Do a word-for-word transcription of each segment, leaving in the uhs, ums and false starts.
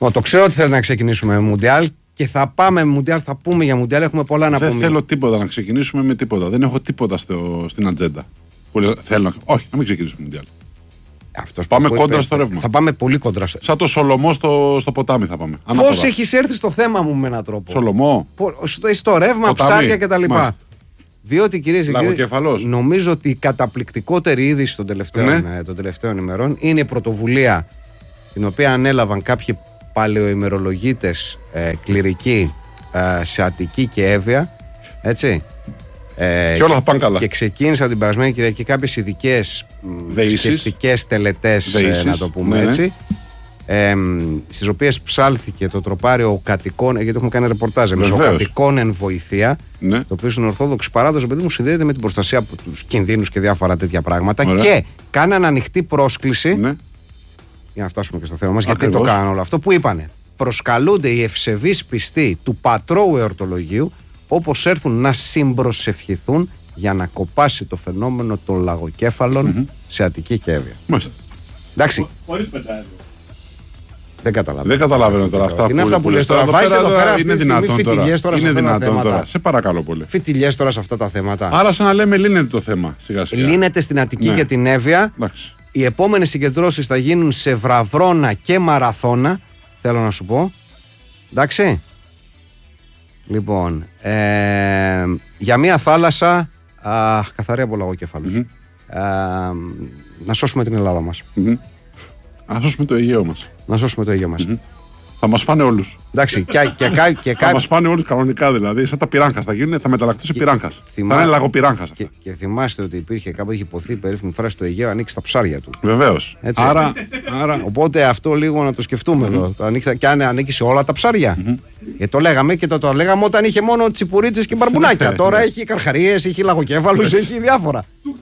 Λοιπόν, το ξέρω ότι θέλει να ξεκινήσουμε με Μουντιάλ και θα πάμε με Μουντιάλ, θα πούμε για Μουντιάλ. Έχουμε πολλά να πούμε. Δεν θέλω τίποτα να ξεκινήσουμε με τίποτα. Δεν έχω τίποτα στο, στην ατζέντα. Θέλω να... Όχι, να μην ξεκινήσουμε Μουντιάλ. Αυτός πάμε που κόντρα είπε, στο ρεύμα. Θα πάμε πολύ κόντρα στο Σαν το Σολομό στο, στο ποτάμι θα πάμε. Πώς έχεις έρθει στο θέμα μου με έναν τρόπο. Σολομό. Στο, στο ρεύμα, ποτάμι, ψάρια κτλ. Διότι κυρίες και κύριοι, νομίζω ότι η καταπληκτικότερη είδηση των τελευταίων, ναι. των τελευταίων ημερών είναι η πρωτοβουλία την οποία ανέλαβαν κάποιοι παλαιοημερολογίτες ε, κληρικοί ε, σε Αττική και Εύβοια. Έτσι. Ε, και όλα θα πάνε καλά. Και ξεκίνησαν την περασμένη Κυριακή κάποιες ειδικές σκεφτικές τελετές, ε, να το πούμε, ναι, έτσι. Ε, στις οποίες ψάλθηκε το τροπάριο κατοικών, γιατί έχουμε κάνει ρεπορτάζ εμείς, ο κατοικών εν βοηθεία, ναι. Το οποίο είναι ορθόδοξη παράδοση, επειδή μου συνδέεται με την προστασία από τους κινδύνους και διάφορα τέτοια πράγματα. Ωραία. Και κάναν ανοιχτή πρόσκληση, ναι. Για να φτάσουμε και στο θέμα μας, γιατί το κάναν όλο αυτό, που είπανε προσκαλούνται οι ευσεβείς πιστοί του πατρώου εορτολογίου, όπως έρθουν να συμπροσευχηθούν για να κοπάσει το φαινόμενο των λαγοκέφαλων mm-hmm. σε Αττική και Εύβοια. Μάλιστα. Εντάξει. Χωρίς πεντάεδρο. Δεν καταλαβαίνω. Δεν καταλαβαίνω τώρα αυτά. Είναι αυτά που λες τώρα. Βάζεις εδώ πέρα είναι δυνατόν τώρα. τώρα είναι δυνατόν τώρα. Σε παρακαλώ πολύ. Φιτιλιές τώρα σε αυτά τα θέματα. Άρα σαν να λέμε λύνεται το θέμα σιγά σιγά. Λύνεται στην Αττική, ναι, και την Εύβοια. Εντάξει. Οι επόμενες συγκεντρώσεις θα γίνουν σε Βραβρώνα και Μαραθώνα. Θέλω να σου πω. Εντάξει. Λοιπόν, ε, για μια θάλασσα α, καθαρή από λαγοκέφαλους. Mm-hmm. ε, να σώσουμε την Ελλάδα μας. Mm-hmm. Να σώσουμε το Αιγαίο μας. Να σώσουμε το Αιγαίο μας. Mm-hmm. Θα μας φάνε όλους. Εντάξει, και, και, και, και, θα μας φάνε όλους κανονικά, δηλαδή. Σαν τα πυράγχας θα γίνουν, θα μεταλλαχτούν σε πυράγχας. Θυμά... Θα είναι λαγοπυράγχας. Και, και θυμάστε ότι υπήρχε κάπου, είχε υποθεί η περίφημη φράση, το Αιγαίο ανοίξει τα ψάρια του. Βεβαίως. Άρα, άρα, οπότε αυτό λίγο να το σκεφτούμε mm-hmm. εδώ. Το ανοίξει, και αν ανήκει σε όλα τα ψάρια. Mm-hmm. Γιατί το λέγαμε και το, το λέγαμε όταν είχε μόνο τσιπουρίτσες και μπαρμπουνάκια. Τώρα έχει καρχαρίες, έχει λαγοκέφαλους, έχει διάφορα.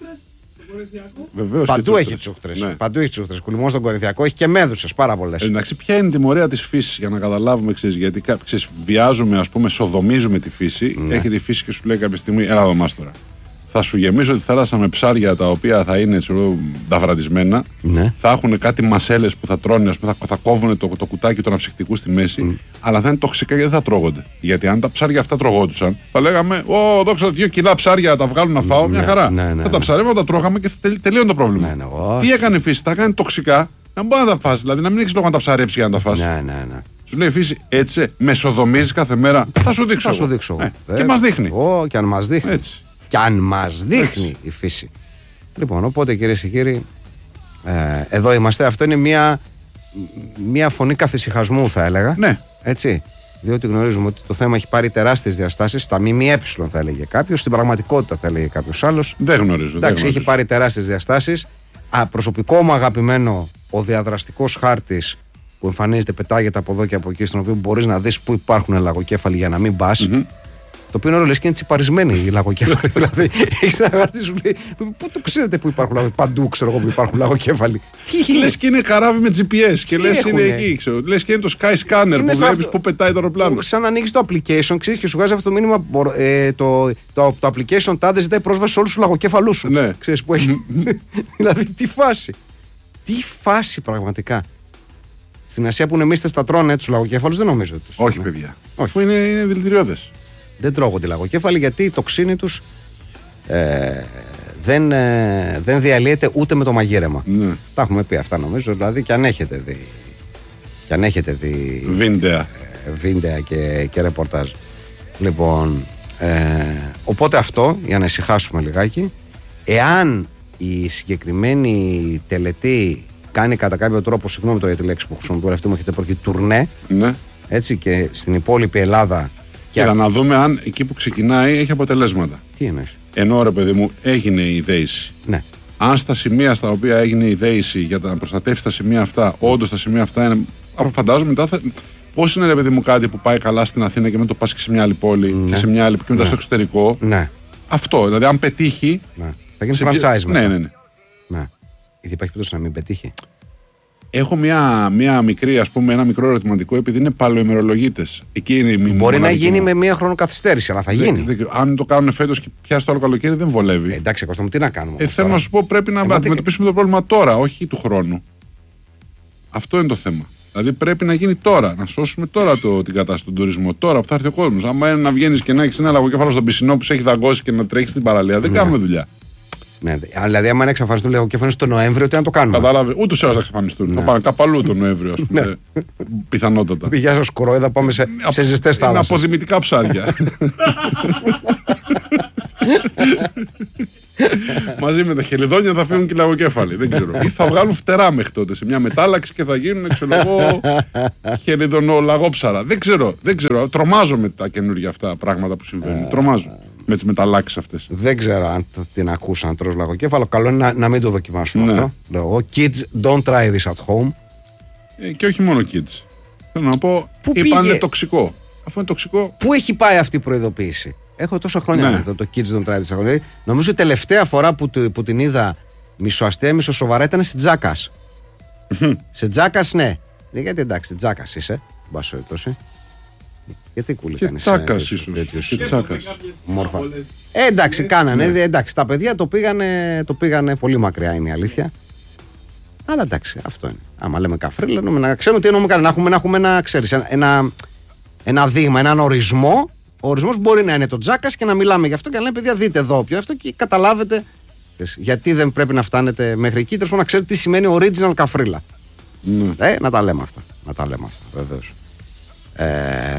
Βεβαίως, παντού έχει τσούχτρες. Ναι. Παντού έχει τσούχτρες. Κουλημός στον Κορινθιακό έχει και μέδουσες πάρα πολλές. Εντάξει, ποια είναι η τιμωρία της φύσης για να καταλάβουμε, ξέρεις, γιατί ξέρεις, βιάζουμε, ας πούμε, σοδομίζουμε τη φύση. Ναι. Έχει τη φύση και σου λέει κάποια στιγμή, έλα εδώ μας τώρα. Θα σου γεμίσω τη θάλασσα με ψάρια τα οποία θα είναι ταυραντισμένα. Ναι. Θα έχουν κάτι μασέλες που θα τρώνε, ας πούμε, θα, θα κόβουν το, το κουτάκι του αναψυκτικού στη μέση. Mm. Αλλά θα είναι τοξικά γιατί δεν θα τρώγονται. Γιατί αν τα ψάρια αυτά τρογόντουσαν, θα λέγαμε, Ω, δόξα δύο κιλά ψάρια τα βγάλουν να φάω, μια χαρά. Ναι, ναι, ναι, θα τα ψαρεύω, τα τρώγαμε και θα τελ, τελείωνε το πρόβλημα. Ναι, ναι, ναι, τι έκανε η φύση, τα κάνει τοξικά, να μπορεί να τα φας. Δηλαδή να μην έχει λόγο να τα ψαρέψει για να τα φας. Ναι, ναι, ναι. Σου λέει η φύση, έτσι, μεσοδομίζει κάθε μέρα. Θα σου δείξω. Θα σου δείξω. Ε, και μας δείχνει. Ω, και αν μας δείχνει. Έτσι. Και αν μας δείχνει έτσι η φύση. Λοιπόν, οπότε κυρίες και κύριοι, ε, εδώ είμαστε. Αυτό είναι μια, μια φωνή καθησυχασμού, θα έλεγα. Ναι. Έτσι. Διότι γνωρίζουμε ότι το θέμα έχει πάρει τεράστιες διαστάσεις. Στα ΜΜΕ θα έλεγε κάποιος, στην πραγματικότητα θα έλεγε κάποιος άλλος. Δεν γνωρίζω. Εντάξει, δεν έχει πάρει τεράστιες διαστάσεις. Α, προσωπικό μου αγαπημένο, ο διαδραστικός χάρτης που εμφανίζεται, πετάγεται από εδώ και από εκεί, στον οποίο μπορείς να δεις πού υπάρχουν λαγοκέφαλοι για να μην πας. Mm-hmm. Το οποίο είναι όλο λες και είναι τσιπαρισμένοι οι λαγοκέφαλοι. Δηλαδή, έχεις ένα χάρτη σου λέει, πού το ξέρετε που υπάρχουν λαγοκέφαλοι. Παντού ξέρω εγώ που υπάρχουν λαγοκέφαλοι. Τι λες και είναι καράβι με τζι πι ες και λες είναι εκεί, ξέρω. Λες και είναι το Sky Scanner που βλέπεις που πετάει το αεροπλάνο. Σαν να ανοίξεις το application, ξέρεις, και σου βγάζει αυτό το μήνυμα. Ε, το, το, το application τάδε ζητάει πρόσβαση σε όλους τους λαγοκέφαλούς σου. Ναι. Ξέρεις που έχει. Δηλαδή, τι φάση. Τι φάση πραγματικά. Στην Ασία που εμείς τα τρώνε τους λαγοκέφαλους, δεν νομίζω. Όχι, παιδιά. Αφού είναι δηλητηριώδες. Δεν τρώγονται λαγοκέφαλοι γιατί η τοξίνη τους ε, δεν, ε, δεν διαλύεται ούτε με το μαγείρεμα. Ναι. Τα έχουμε πει αυτά νομίζω, δηλαδή και αν έχετε δει, και αν έχετε δει βίντεα, ε, βίντεα και, και ρεπορτάζ. Λοιπόν, ε, οπότε αυτό, για να ησυχάσουμε λιγάκι, εάν η συγκεκριμένη τελετή κάνει κατά κάποιο τρόπο, συγγνώμη τώρα για τη λέξη που χρησιμοποιώ, αυτή μου έχετε προκύψει τουρνέ, ναι, έτσι, και στην υπόλοιπη Ελλάδα. Και για να δούμε αν εκεί που ξεκινάει έχει αποτελέσματα. Τι εννοείς? Ενώ ρε παιδί μου έγινε η δέηση. Ναι. Αν στα σημεία στα οποία έγινε η δέηση για να προστατεύσει τα σημεία αυτά, όντως τα σημεία αυτά είναι. Φαντάζομαι μετά. Θα... Πώς είναι ρε παιδί μου κάτι που πάει καλά στην Αθήνα και μετά το πας και σε μια άλλη πόλη, ναι, και σε μια άλλη και μετά, ναι, στο εξωτερικό. Ναι. Αυτό. Δηλαδή αν πετύχει. Ναι. Θα γίνει franchise μετά. Ναι, ναι, ναι. Ναι. Γιατί υπάρχει περίπτωση να μην πετύχει? Έχω μια, μια μικρή, ας πούμε, ένα μικρό ερωτηματικό, επειδή είναι παλαιοημερολογίτες. Μπορεί να γίνει με μία χρόνο καθυστέρηση, αλλά θα γίνει. Δε, δε, αν το κάνουν φέτος και πιάσει το άλλο καλοκαίρι, δεν βολεύει. Ε, εντάξει, Κώστα μου, τι να κάνουμε. Ε, θέλω να σου πω, πρέπει να ε, αντιμετωπίσουμε το πρόβλημα τώρα, όχι του χρόνου. Αυτό είναι το θέμα. Δηλαδή πρέπει να γίνει τώρα. Να σώσουμε τώρα το, την κατάσταση του τουρισμού. Τώρα που θα έρθει ο κόσμος. Άμα είναι να βγαίνει και να έχει ένα λαγοκέφαλο στον πισινό που σε έχει δαγκώσει και να τρέχει στην παραλία, δεν ναι. κάνουμε δουλειά. Ναι, δηλαδή, άμα εξαφανιστούν λαγοκέφαλο το Νοέμβριο, τι να το κάνουμε. Κατάλαβε, ούτω ή άλλω θα εξαφανιστούν. Ναι. Θα πάνε κάπου αλλού το Νοέμβριο, α πούμε. Πιθανότατα. Πηγιά στο Κορόιδα, πάμε σε, σε ζεστές θάλασσες. Είναι αποδημητικά ψάρια. Μαζί με τα χελιδόνια θα φύγουν και οι λαγοκέφαλοι. Δεν ξέρω. Ή θα βγάλουν φτερά μέχρι τότε σε μια μετάλλαξη και θα γίνουν χελιδονολαγόψαρα. Δεν ξέρω. Δεν ξέρω. Τρομάζω με τα καινούργια αυτά πράγματα που συμβαίνουν. Τρομάζω με τις μεταλλάξεις αυτές. Δεν ξέρω αν την ακούσαν να τρως λαγοκέφαλο. Καλό είναι να, να μην το δοκιμάσουμε ναι. αυτό. Λέω, kids, don't try this at home. Ε, και όχι μόνο kids. Θέλω να πω, είπαν είναι τοξικό. Αφού είναι τοξικό. Πού έχει πάει αυτή η προειδοποίηση? Έχω τόσα χρόνια ναι. με το Kids Don't Try This at Home. Νομίζω η τελευταία φορά που, που την είδα μισοαστεία, μισοσοβαρά ήταν στην Τζάκας. Σε Τζάκας, ναι. Γιατί εντάξει, Τζάκας είσαι. Μπας περιπτώσει. Γιατί κούλη κάνεις. Τσάκας ίσως. Και Τσάκας. Μόρφα. Ε, εντάξει, κάνανε. Ναι. Εντάξει, τα παιδιά το πήγανε, το πήγανε πολύ μακριά, είναι η αλήθεια. Αλλά εντάξει, αυτό είναι. Άμα λέμε καφρίλα, να ξέρουμε τι εννοούμε. Να έχουμε, να έχουμε ένα, ξέρεις, ένα, ένα δείγμα, έναν ορισμό. Ο ορισμός μπορεί να είναι το Τζάκας και να μιλάμε γι' αυτό και να λέμε παιδιά, δείτε εδώ πια αυτό και καταλάβετε γιατί δεν πρέπει να φτάνετε μέχρι εκεί. Τέλος πάντων, να ξέρετε τι σημαίνει original καφρίλα. Mm. Ε, να τα λέμε αυτά. Να τα λέμε αυτά, βεβαίως. Ε,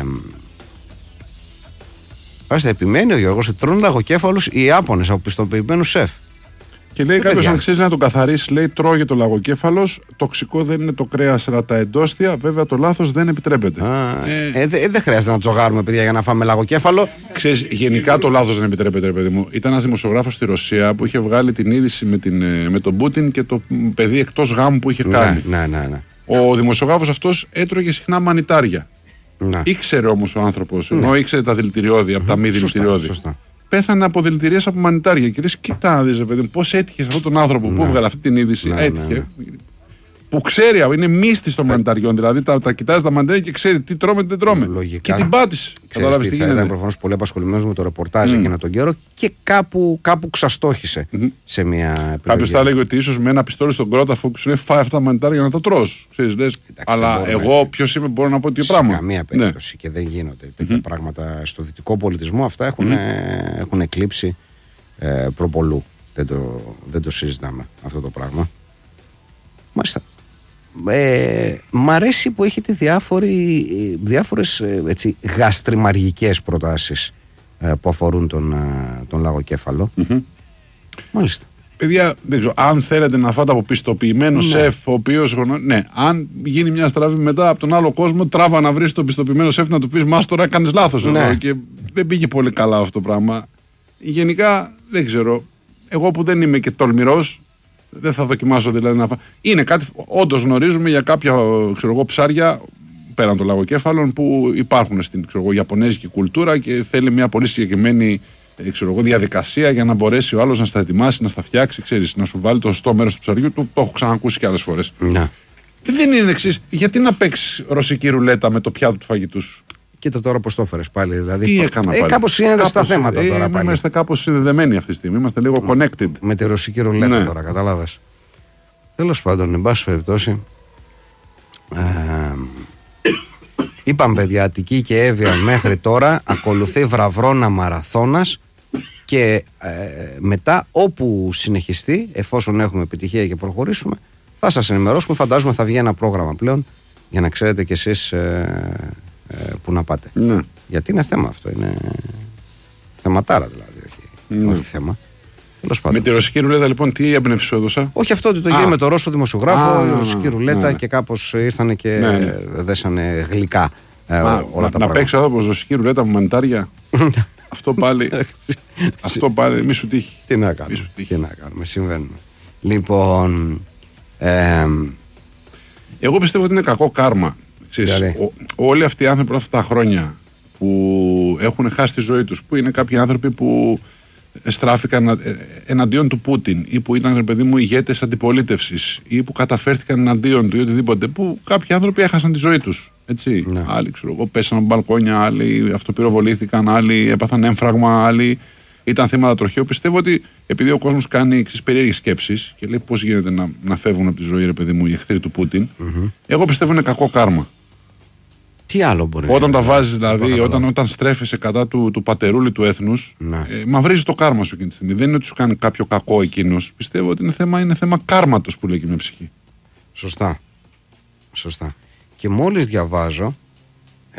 Πάστε, επιμένει ο Γιώργος ότι τρώνε λαγοκέφαλους οι Ιάπωνες από πιστοποιημένους σεφ. Και λέει κάποιος, αν ξέρει να τον καθαρίσει, λέει τρώγε το λαγοκέφαλος. Τοξικό δεν είναι το κρέας, αλλά τα εντόστια. Βέβαια το λάθος δεν επιτρέπεται. Α, ε, ε, δεν δε χρειάζεται να τζογάρουμε, παιδιά, για να φάμε λαγοκέφαλο. Ξέρεις, γενικά το λάθος δεν επιτρέπεται, ρε παιδί μου. Ήταν ένας δημοσιογράφος στη Ρωσία που είχε βγάλει την είδηση με, την, με τον Πούτιν και το παιδί εκτός γάμου που είχε κάνει. Ναι, ναι, ναι. Ο δημοσιογράφος αυτός έτρωγε συχνά μανιτάρια. Να. Ήξερε όμως ο άνθρωπος, ενώ ναι. ήξερε τα δηλητηριώδη από τα μη δηλητηριώδη. Πέθανε από δηλητηρίες από μανιτάρια. Και λες, κοίτα να δεις, παιδί μου, πώς έτυχε σε αυτόν τον άνθρωπο ναι. που έβγαλε αυτή την είδηση. Ναι, έτυχε. Ναι, ναι. Που ξέρει, είναι μύστης των μανιταριών. Δηλαδή τα, τα κοιτάζει τα μανιτάρια και ξέρει τι τρώμε και δεν τρώμε. Λογικά. Και την πάτησε. Κατάλαβες τι γίνεται. Ήταν προφανώς πολύ απασχολημένος με το ρεπορτάζ mm. εκείνο τον καιρό και κάπου, κάπου ξαστόχησε mm-hmm. σε μια επιλογή. Κάποιος θα έλεγε ότι ίσως με ένα πιστόλι στον κρόταφο και σου λέει φάει αυτά τα μανιτάρια να τα τρως. Ξέρεις, αλλά εγώ ποιος είμαι, μπορώ να πω τι πράγμα. Σε καμία περίπτωση και δεν γίνονται τέτοια πράγματα. Στο δυτικό πολιτισμό αυτά έχουν εκλείψει προπολού. Δεν το συζητάμε αυτό το πράγμα. Μάλιστα. Ε, μ' αρέσει που έχετε διάφοροι, διάφορες έτσι, γαστριμαργικές προτάσεις ε, που αφορούν τον, τον λαγοκέφαλο. Mm-hmm. Μάλιστα. Παιδιά, δεν ξέρω, αν θέλετε να φάτε από πιστοποιημένο ναι. σεφ, ο οποίος. Ναι, αν γίνει μια στραβή μετά από τον άλλο κόσμο, τράβα να βρεις τον πιστοποιημένο σεφ να του πεις Μας τώρα έκανες λάθος ναι. εδώ. Και δεν πήγε πολύ καλά αυτό το πράγμα. Γενικά, δεν ξέρω. Εγώ που δεν είμαι και τολμηρός. Δεν θα δοκιμάσω δηλαδή να φάω. Είναι κάτι, όντως γνωρίζουμε για κάποια ξέρω εγώ, ψάρια πέραν των λαγοκέφαλων που υπάρχουν στην ξέρω εγώ, Ιαπωνέζικη κουλτούρα και θέλει μια πολύ συγκεκριμένη ξέρω εγώ, διαδικασία για να μπορέσει ο άλλος να στα ετοιμάσει, να στα φτιάξει, ξέρεις, να σου βάλει το σωστό μέρος του ψαριού του. Το έχω ξανακούσει και άλλες φορές. Να. Και δεν είναι εξής. Γιατί να παίξεις ρωσική ρουλέτα με το πιάτο του φαγητού σου. Κοίτα τώρα πώς το έφερες πάλι. Δηλαδή, τι έκανα ε, πάλι. Κάπως συνέδεσαι στα θέματα ε, τώρα πάλι. Είμαστε κάπως συνδεδεμένοι αυτή τη στιγμή. Είμαστε λίγο connected. Με τη ρωσική ρουλέτα ναι. τώρα, κατάλαβες. Τέλος πάντων, εν πάση περιπτώσει. Ε, είπαμε παιδιά, Αττική και Εύβοια μέχρι τώρα ακολουθεί βραβρώνα μαραθώνας και ε, μετά όπου συνεχιστεί, εφόσον έχουμε επιτυχία και προχωρήσουμε, θα σας ενημερώσουμε. Φαντάζομαι θα βγει ένα πρόγραμμα πλέον για να ξέρετε κι εσείς ε, ε, που να πάτε. Ναι. Γιατί είναι θέμα αυτό, είναι θεματάρα δηλαδή, όχι, ναι. όχι θέμα. Με τη ρωσική ρουλέτα λοιπόν τι έμπνευση σου έδωσα. Όχι αυτό ότι το γίνει με το Ρώσο δημοσιογράφο, η ρωσική ρουλέτα ναι. και κάπως ήρθανε και ναι, ναι. δέσανε γλυκά ε, Α, όλα να, τα πράγματα. Να παίξω εδώ πως ρωσική ρουλέτα με μανιτάρια. αυτό πάλι, αυτό πάλι μη σου τύχει. Τι να κάνουμε, τι να κάνουμε, συμβαίνουν. Λοιπόν, ε, εγώ πιστεύω ότι είναι κακό κάρμα. Ξέρεις, δηλαδή. ο, όλοι αυτοί οι άνθρωποι αυτά τα χρόνια που έχουν χάσει τη ζωή τους, που είναι κάποιοι άνθρωποι που στράφηκαν εναντίον του Πούτιν ή που ήταν, παιδί μου, ηγέτες αντιπολίτευσης ή που καταφέρθηκαν εναντίον του ή οτιδήποτε, που κάποιοι άνθρωποι έχασαν τη ζωή τους. Έτσι. Ναι. Άλλοι, ξέρω εγώ, πέσαν από μπαλκόνια, άλλοι αυτοπυροβολήθηκαν, άλλοι έπαθαν έμφραγμα, άλλοι ήταν θύματα τροχαίου. Πιστεύω ότι επειδή ο κόσμος κάνει περίεργες σκέψεις και λέει πώς γίνεται να, να φεύγουν από τη ζωή, ρε παιδί μου, οι εχθροί του Πούτιν, mm-hmm. εγώ πιστεύω είναι κακό κάρμα. Τι άλλο μπορεί όταν να τα βάζεις, δηλαδή, όταν, όταν στρέφεσαι κατά του, του πατερούλη του έθνους, ε, μαυρίζει το κάρμα σου εκείνη τη στιγμή. Δεν είναι ότι σου κάνει κάποιο κακό εκείνος. Πιστεύω ότι είναι θέμα, είναι θέμα κάρματος που λέει και μια ψυχή. Σωστά. Σωστά. Και μόλις διαβάζω, ε,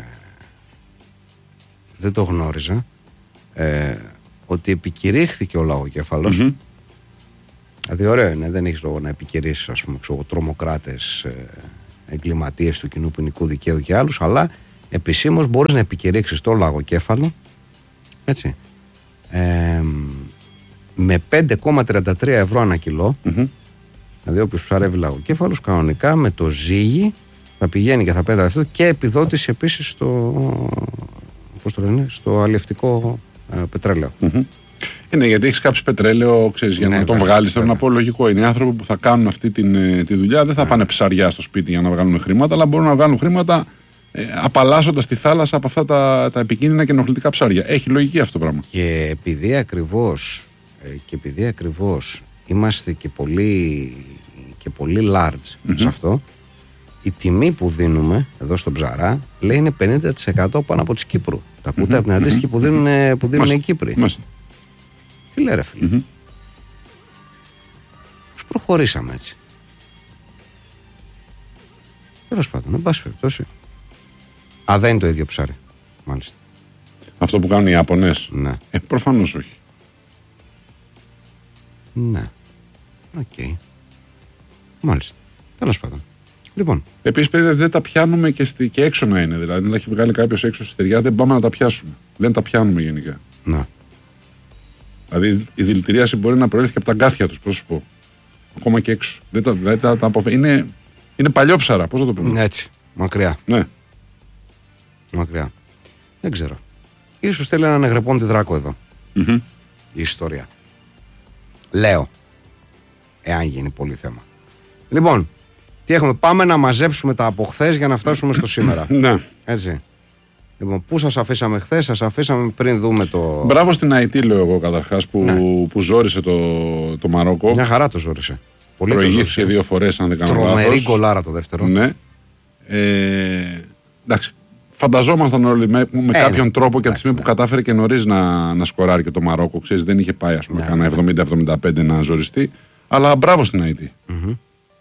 δεν το γνώριζα, ε, ότι επικηρύχθηκε ο λαγοκέφαλος. Mm-hmm. Δηλαδή ωραίο είναι, δεν έχεις λόγο να επικηρύσεις, ας πούμε, ξέρω, τρομοκράτες, ε, εγκληματίες του κοινού ποινικού δικαίου και άλλους, αλλά επισήμως μπορείς να επικηρύξεις το λαγοκέφαλο, έτσι, ε, με πέντε κόμμα τριάντα τρία ευρώ ανά κιλό. Mm-hmm. Δηλαδή όποιος ψαρεύει λαγοκέφαλος κανονικά με το ζύγι θα πηγαίνει και θα πέτρα αυτό, και επιδότηση επίσης στο, πώς το λένε, στο αλλιευτικό ε, πετρέλαιο. Mm-hmm. Είναι γιατί έχεις κάψει πετρέλαιο, ξέρεις, για ναι, να τον βγάλεις. Θέλω να πω λογικό. Είναι οι άνθρωποι που θα κάνουν αυτή την, τη δουλειά, δεν θα ναι. πάνε ψαριά στο σπίτι για να βγάλουν χρήματα, αλλά μπορούν να βγάλουν χρήματα ε, απαλλάσσοντας τη θάλασσα από αυτά τα, τα επικίνδυνα και ενοχλητικά ψάρια. Έχει λογική αυτό το πράγμα. Και επειδή ακριβώς, ε, και επειδή ακριβώς είμαστε και πολύ, και πολύ large mm-hmm. σε αυτό, η τιμή που δίνουμε εδώ στον ψαρά λέει είναι πενήντα τοις εκατό πάνω από της Κύπρου. Τα ακούτε mm-hmm. από την αντίστοιχη mm-hmm. που δίνουν, που δίνουν οι Κύπροι. Μάστε. Τι λέει ρε φίλε. Mm-hmm. Πώς προχωρήσαμε έτσι. Τέλος πάντων, εν πάση περιπτώσει. Α, δεν είναι το ίδιο ψάρι. Μάλιστα. Αυτό που κάνουν οι Ιάπωνες. Ναι. Ε, προφανώς όχι. Ναι. Οκ. Okay. Μάλιστα. Τέλος πάντων. Λοιπόν. Επίσης, παιδιά, δεν τα πιάνουμε και, στη, και έξω να είναι. Δηλαδή, αν τα έχει βγάλει κάποιος έξω στη στεριά, δεν πάμε να τα πιάσουμε. Δεν τα πιάνουμε γενικά. Ναι. Δηλαδή, η δηλητηρίαση μπορεί να προέρχεται και από τα γκάθια τους, πώς σου πω. Ακόμα και έξω. Δεν τα, δηλαδή, τα, τα αποφε... είναι, είναι παλιόψαρα, πώς θα το πούμε. Έτσι. Μακριά. Ναι. Μακριά. Δεν ξέρω. Ίσως θέλει έναν εγρεπόντη δράκο εδώ. Mm-hmm. Η ιστορία. Λέω. Εάν γίνει πολύ θέμα. Λοιπόν, τι έχουμε, πάμε να μαζέψουμε τα από χθες για να φτάσουμε στο σήμερα. Ναι. Έτσι. Λοιπόν, πού σας αφήσαμε χθες, σας αφήσαμε πριν δούμε το. Μπράβο στην Αϊτή, λέω εγώ καταρχάς, που, ναι. που ζόρισε το, το Μαρόκο. Μια χαρά το ζόρισε. Πολύ προηγήθηκε δύο φορές, αν δεν κάνω λάθος. Τρομερή γκολάρα το δεύτερο. Ναι. Ε, εντάξει. Φανταζόμασταν όλοι με, με ε, κάποιον ναι. τρόπο και από τη στιγμή ναι. που κατάφερε και νωρίς να, να σκοράρει και το Μαρόκο. Ξέρεις, δεν είχε πάει, ας πούμε, ναι, κάνα ναι. εβδομήντα εβδομήντα πέντε να ζοριστεί. Αλλά μπράβο στην Αϊτή. Mm-hmm.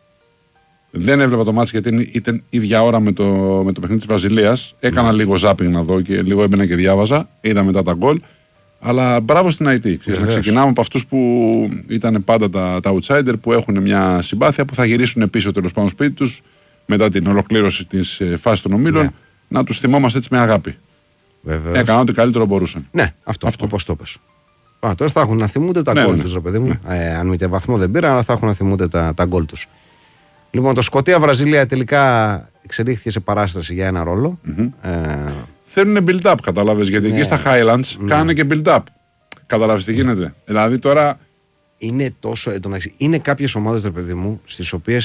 Δεν έβλεπα το μάτσο γιατί ήταν ίδια ώρα με το, με το παιχνίδι της Βραζιλίας. Έκανα mm. λίγο ζάπινγκ να δω και λίγο έμπαινα και διάβαζα. Είδα μετά τα γκολ. Αλλά μπράβο στην Αϊτή. Να ξεκινάμε από αυτούς που ήταν πάντα τα, τα outsider, που έχουν μια συμπάθεια, που θα γυρίσουν πίσω τέλος πάντων σπίτι τους μετά την ολοκλήρωση της φάσης των ομίλων. Yeah. Να τους θυμόμαστε έτσι με αγάπη. Βεβαίως. Έκαναν ό,τι καλύτερο μπορούσαν. Ναι, αυτό, αυτό. Όπως το πες. Α, τώρα θα έχουν να θυμούνται τα γκολ ναι, τους, ρε παιδί μου. Ναι. Ε, αν μη και βαθμό δεν πήραν, αλλά θα έχουν να θυμούνται τα, τα γκολ τους. Λοιπόν, το Σκωτία-Βραζιλία τελικά εξελίχθηκε σε παράσταση για ένα ρόλο. Mm-hmm. Ε... Θέλουν build-up, καταλάβες, γιατί ναι. εκεί στα Highlands ναι. κάνουν και build-up. Καταλάβες τι γίνεται. Δηλαδή τώρα. Είναι τόσο. Εντάξει, είναι κάποιες ομάδες, ρε παιδί μου, στις οποίες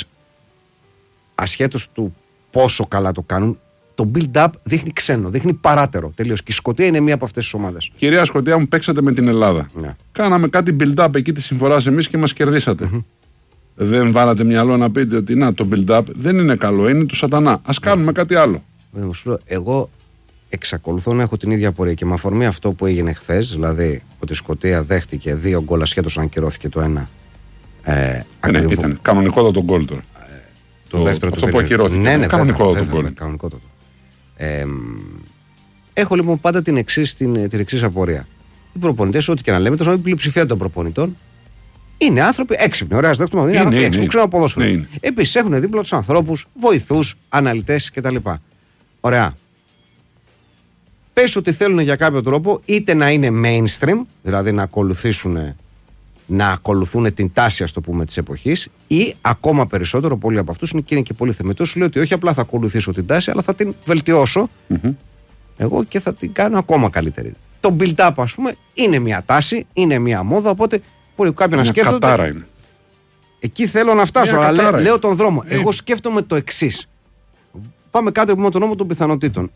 ασχέτως του πόσο καλά το κάνουν, το build-up δείχνει ξένο, δείχνει παράτερο. Τελείως. Και η Σκωτία είναι μία από αυτές τις ομάδες. Κυρία Σκωτία, μου παίξατε με την Ελλάδα. Ναι. Κάναμε κάτι build-up εκεί τη συμφορά εμείς και μας κερδίσατε. Mm-hmm. Δεν βάλατε μυαλό να πείτε ότι να, το build-up δεν είναι καλό, είναι του σατανά. Ας κάνουμε κάτι άλλο. Εγώ εξακολουθώ να έχω την ίδια πορεία και με αφορμή αυτό που έγινε χθες, δηλαδή ότι η Σκωτία δέχτηκε δύο γκολ ασχέτως αν κυρώθηκε το ένα. Ε, ναι, ήταν κανονικότατο γκολ τώρα. Ε, το, το δεύτερο αυτό που ακυρώθηκε. Ναι, ναι, κανονικότατο γκολ. Ε, έχω λοιπόν πάντα την εξής, την, την εξής απορία. Οι προπονητές, ό,τι και να λέμε, η πλειοψηφία των προπονητών είναι άνθρωποι έξυπνοι. Ωραία, δέχτομαι. Είναι, είναι άνθρωποι είναι, έξυπνοι. Ξέρω ποδόσφαιρο. Επίσης έχουν δίπλα τους ανθρώπους, βοηθούς, αναλυτές κτλ. Ωραία. Πες ότι θέλουν για κάποιο τρόπο είτε να είναι mainstream, δηλαδή να ακολουθήσουν, να ακολουθούν την τάση, ας το πούμε, της εποχής, ή ακόμα περισσότερο, πολλοί από αυτούς είναι και, είναι και πολύ θεμετός, σου λέει ότι όχι απλά θα ακολουθήσω την τάση, αλλά θα την βελτιώσω mm-hmm. εγώ και θα την κάνω ακόμα καλύτερη. Το build-up, ας πούμε, είναι μια τάση, είναι μια μόδα, οπότε μπορεί κάποιοι να σκέφτονται. Κατάρα είναι. Εκεί θέλω να φτάσω, αλλά λέω, λέω τον δρόμο. Ε. Εγώ σκέφτομαι το εξής. Πάμε κάτω από τον νόμο των πιθανότητων.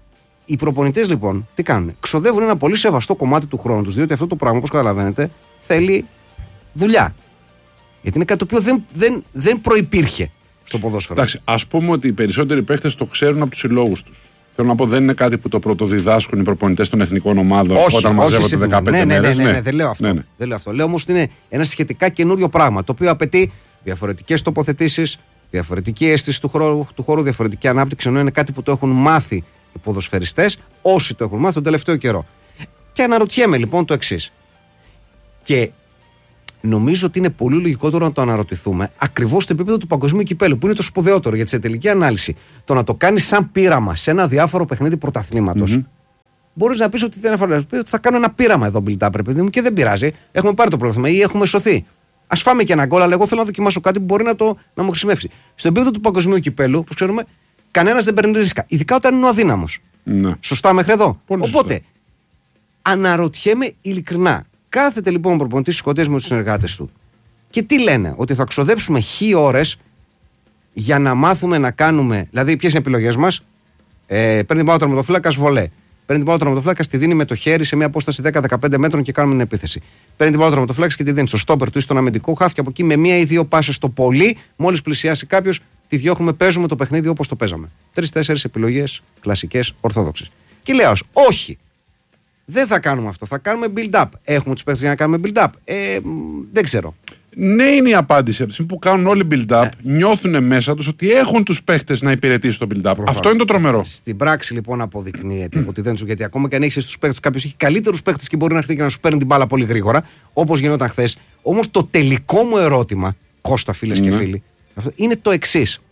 Οι προπονητές λοιπόν τι κάνουν? Ξοδεύουν ένα πολύ σεβαστό κομμάτι του χρόνου τους, διότι αυτό το πράγμα, όπως καταλαβαίνετε, θέλει δουλειά. Γιατί είναι κάτι το οποίο δεν, δεν, δεν προϋπήρχε στο ποδόσφαιρο. Εντάξει, ας πούμε ότι οι περισσότεροι παίχτες το ξέρουν από τους συλλόγους τους. Θέλω να πω, δεν είναι κάτι που το πρωτοδιδάσκουν οι προπονητές των εθνικών ομάδων όχι, όταν μαζεύονται δεκαπέντε ναι, ναι, μέρες. Ναι, ναι, ναι, ναι, δεν λέω αυτό. Ναι, ναι. Δεν λέω αυτό. Λέω όμως ότι είναι ένα σχετικά καινούριο πράγμα, το οποίο απαιτεί διαφορετικές τοποθετήσεις, διαφορετική αίσθηση του χώρου, του χώρου, διαφορετική ανάπτυξη, ενώ είναι κάτι που το έχουν μάθει οι ποδοσφαιριστές, όσοι το έχουν μάθει τον τελευταίο καιρό. Και αναρωτιέμαι λοιπόν το εξής. Και νομίζω ότι είναι πολύ λογικότερο να το αναρωτηθούμε ακριβώς στο επίπεδο του παγκοσμίου κυπέλου, που είναι το σπουδαιότερο, γιατί σε τελική ανάλυση το να το κάνεις σαν πείραμα σε ένα διάφορο παιχνίδι πρωταθλήματος. Mm-hmm. Μπορείς να πεις ότι δεν αφορά. Θα κάνω ένα πείραμα εδώ, build-up, παιδί μου, και δεν πειράζει. Έχουμε πάρει το πρωτάθλημα ή έχουμε σωθεί. Ας φάμε και ένα γκολ, αλλά εγώ θέλω να δοκιμάσω κάτι που μπορεί να, το, να μου χρησιμεύσει. Στο επίπεδο του παγκοσμίου κυπέλου, όπως ξέρουμε, κανένας δεν παίρνει ρίσκα. Ειδικά όταν είναι ο αδύναμος. Ναι. Σωστά μέχρι εδώ. Πολύ Οπότε, σωστά. Αναρωτιέμαι ειλικρινά. Κάθεται λοιπόν ο προπονητής της Σκωτίας με τους συνεργάτες του. Και τι λένε? Ότι θα ξοδέψουμε χι ώρες για να μάθουμε να κάνουμε. Δηλαδή, ποιες είναι οι επιλογές μας? Ε, παίρνει την μπάλα ο τερματοφύλακας, βολέ. Παίρνει την μπάλα ο τερματοφύλακας, τη δίνει με το χέρι σε μια απόσταση δέκα με δεκαπέντε μέτρων και κάνουμε την επίθεση. Παίρνει την μπάλα ο τερματοφύλακας και τη δίνει στο στόπερ του ή στον αμυντικό χάφ και από εκεί με μία ή δύο πάσες το πολύ, μόλις πλησιάσει κάποιος, τη διώχνουμε, παίζουμε το παιχνίδι όπως το παίζαμε. Τρεις-τέσσερις επιλογές κλασικές ορθόδοξες. Και λέω, όχι. Δεν θα κάνουμε αυτό. Θα κάνουμε build-up. Έχουμε τους παίχτες για να κάνουμε build-up? Ε, δεν ξέρω. Ναι, είναι η απάντηση. Από τη στιγμή που κάνουν όλοι build-up, ναι, νιώθουν μέσα τους ότι έχουν τους παίχτες να υπηρετήσουν το build-up. Προφανώς. Αυτό είναι το τρομερό. Στην πράξη λοιπόν αποδεικνύεται ότι δεν σου. Γιατί ακόμα και αν έχεις τους παίχτες, κάποιος έχει καλύτερους παίχτες και μπορεί να έρθει και να σου παίρνει την μπάλα πολύ γρήγορα, όπως γινόταν χθες. Όμως το τελικό μου ερώτημα, Κώστα, φίλες, ναι, και φίλοι, αυτό είναι το εξής.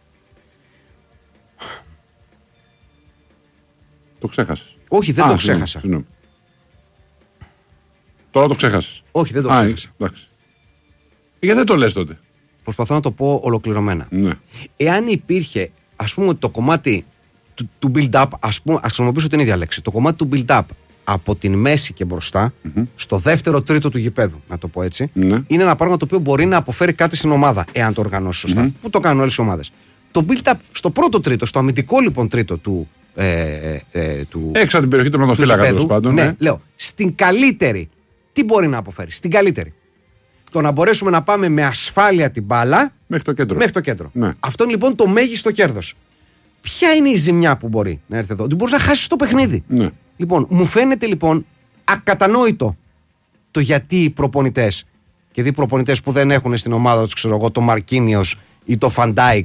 Το ξέχασες? Όχι, δεν Α, το ξέχασα. Συγνώμη. Τώρα το ξέχασες? Όχι, δεν το Α, ξέχασα. Εντάξει. Γιατί δεν το λες τότε? Προσπαθώ να το πω ολοκληρωμένα. Ναι. Εάν υπήρχε, ας πούμε, το κομμάτι του, του build-up, ας, πούμε, ας χρησιμοποιήσω την ίδια λέξη, το κομμάτι του build-up από την μέση και μπροστά, mm-hmm, στο δεύτερο τρίτο του γηπέδου, να το πω έτσι, ναι, είναι ένα πράγμα το οποίο μπορεί να αποφέρει κάτι στην ομάδα, εάν το οργανώσει σωστά. Mm-hmm. Που το κάνουν όλες οι ομάδες. Το build-up στο πρώτο τρίτο, στο αμυντικό λοιπόν τρίτο του. Ε, ε, ε, του έξω από την περιοχή του τερματοφύλακα, τέλος πάντων. Ναι, ναι, λέω, στην καλύτερη, τι μπορεί να αποφέρει? Στην καλύτερη. Το να μπορέσουμε να πάμε με ασφάλεια την μπάλα μέχρι το κέντρο. Μέχρι το κέντρο. Ναι. Αυτό είναι λοιπόν το μέγιστο κέρδος. Ποια είναι η ζημιά που μπορεί να έρθει εδώ? Ότι μπορεί να χάσει το παιχνίδι. Ναι. Λοιπόν, μου φαίνεται λοιπόν ακατανόητο το γιατί οι προπονητές, και δει προπονητές που δεν έχουν στην ομάδα τους, ξέρω εγώ, το Μαρκίνιος ή το Φαντάικ,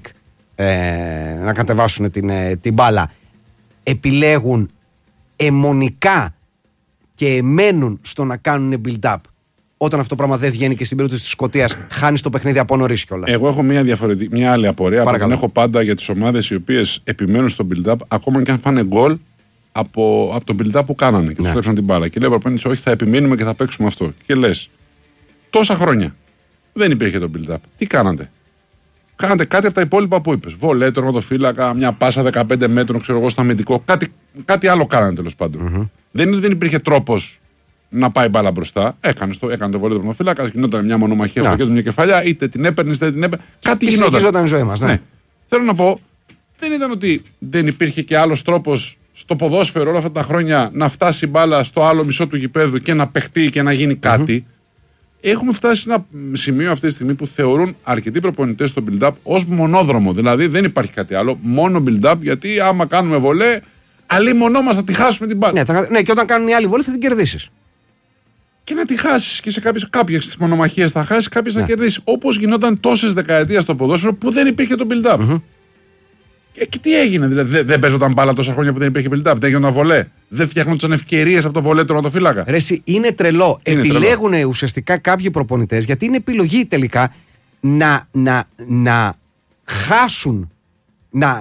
ε, να κατεβάσουν την, ε, την μπάλα, επιλέγουν αιμονικά και εμένουν στο να κάνουν build-up, όταν αυτό το πράγμα δεν βγαίνει και στην περίπτωση της Σκωτίας χάνεις το παιχνίδι από νωρίς κιόλας. Εγώ έχω μια, διαφορετική, μια άλλη απορία που την έχω πάντα για τις ομάδες οι οποίες επιμένουν στο build-up, ακόμα και αν φάνε γκολ από, από το build-up που κάνανε και ναι, τους κλέψαν την μπάλα. Και λέει ο προπονητής, όχι, θα επιμείνουμε και θα παίξουμε αυτό. Και λες, τόσα χρόνια δεν υπήρχε το build-up. Τι κάνατε? Κάνατε κάτι από τα υπόλοιπα που είπες. Βολέ, τερματοφύλακα, μια πάσα δεκαπέντε μέτρων, ξέρω εγώ, στο αμυντικό. Κάτι, κάτι άλλο κάνανε τέλος πάντων. Mm-hmm. Δεν, δεν υπήρχε τρόπος να πάει μπάλα μπροστά. Έκανε το, έκανε το βολέ, τερματοφύλακα, γινόταν μια μονομαχία στο κέντρο, μια κεφαλιά, είτε την έπαιρνε, είτε την έπαιρνε. Κάτι και γινόταν. Γινόταν η ζωή μας, ναι. ναι. Θέλω να πω, δεν ήταν ότι δεν υπήρχε και άλλος τρόπος στο ποδόσφαιρο όλα αυτά τα χρόνια να φτάσει η μπάλα στο άλλο μισό του γηπέδου και να παιχτεί και να γίνει κάτι. Mm-hmm. Έχουμε φτάσει σε ένα σημείο αυτή τη στιγμή που θεωρούν αρκετοί προπονητές το build-up ως μονόδρομο. Δηλαδή δεν υπάρχει κάτι άλλο, μόνο build-up, γιατί άμα κάνουμε βολέ, αλλή μονό μας θα τη χάσουμε την μπάλα. Ναι, θα, ναι, και όταν κάνουν οι άλλοι βολέ θα την κερδίσεις. Και να τη χάσεις και σε κάποιες, κάποιες μονομαχίες θα χάσεις, κάποιες ναι, θα κερδίσεις. Όπως γινόταν τόσες δεκαετίες στο ποδόσφαιρο που δεν υπήρχε το build-up. Mm-hmm. Και, και τι έγινε, δηλαδή δεν, δεν παίζονταν μπάλα τόσα χρόνια που δεν υπήρχε build-up, δεν έγιναν βολέ. Δεν φτιάχνονταν ευκαιρίες από το βολέ του τερματοφύλακα. Ρε εσύ, είναι τρελό. Είναι Επιλέγουν τρελό. ουσιαστικά κάποιοι προπονητές, γιατί είναι επιλογή τελικά να, να, να χάσουν, να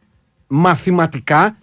μαθηματικά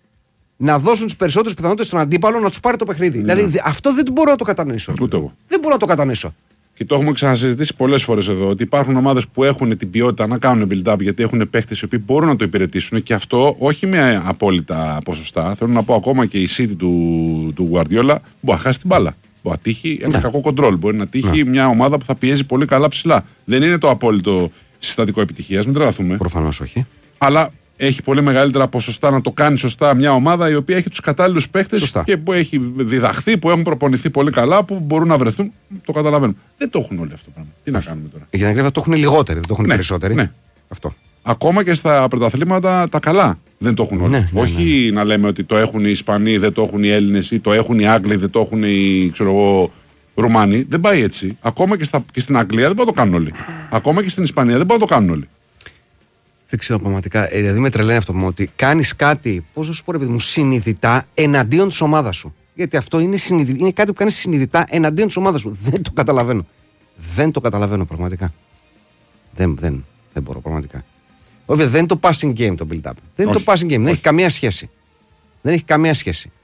να δώσουν τις περισσότερες πιθανότητες στον αντίπαλο να τους πάρει το παιχνίδι. Ναι. Δηλαδή αυτό δεν μπορώ να το κατανοήσω. Ούτε εγώ. Δεν μπορώ να το κατανοήσω. Και το έχουμε ξανασυζητήσει πολλές φορές εδώ, ότι υπάρχουν ομάδες που έχουν την ποιότητα να κάνουν build-up γιατί έχουν παίχτες οι οποίοι μπορούν να το υπηρετήσουν, και αυτό όχι με απόλυτα ποσοστά. Θέλω να πω, ακόμα και η City του, του Guardiola μπορεί να χάσει την μπάλα. Μπορεί να τύχει ένα ναι, κακό κοντρόλ. Μπορεί να τύχει ναι, μια ομάδα που θα πιέζει πολύ καλά ψηλά. Δεν είναι το απόλυτο συστατικό επιτυχίας, μην τρελαθούμε. Προφανώς όχι. Αλλά έχει πολύ μεγαλύτερα ποσοστά να το κάνει σωστά μια ομάδα η οποία έχει τους κατάλληλους παίχτες και που έχει διδαχθεί, που έχουν προπονηθεί πολύ καλά, που μπορούν να βρεθούν. Το καταλαβαίνουμε. Δεν το έχουν όλοι αυτό το πράγμα. Τι να κάνουμε τώρα. Για την ακρίβεια το έχουν λιγότεροι, δεν το έχουν ναι, περισσότεροι. Ναι. Αυτό. Ακόμα και στα πρωταθλήματα τα καλά δεν το έχουν όλοι. Ναι, ναι, Όχι ναι. να λέμε ότι το έχουν οι Ισπανοί, δεν το έχουν οι Έλληνες ή το έχουν οι Άγγλοι, δεν το έχουν οι ξέρω εγώ, Ρουμάνοι. Δεν πάει έτσι. Ακόμα και, στα, και στην Αγγλία δεν μπορούν να το κάνουν όλοι. Ακόμα και στην Ισπανία δεν μπορούν να το κάνουν όλοι. Δεν ξέρω πραγματικά. Ε, δηλαδή με τρελαίνει αυτό μου ότι κάνει κάτι, πώς να σου πω ρε παιδί μου, συνειδητά εναντίον της ομάδας σου. Γιατί αυτό είναι, συνειδη... είναι κάτι που κάνει συνειδητά εναντίον της ομάδας σου. Δεν το καταλαβαίνω. Δεν το καταλαβαίνω πραγματικά. Δεν, δεν, δεν μπορώ πραγματικά. Βέβαια δεν είναι το passing game το build-up. Δεν είναι το passing game. Δεν έχει καμία σχέση. Δεν έχει καμία σχέση.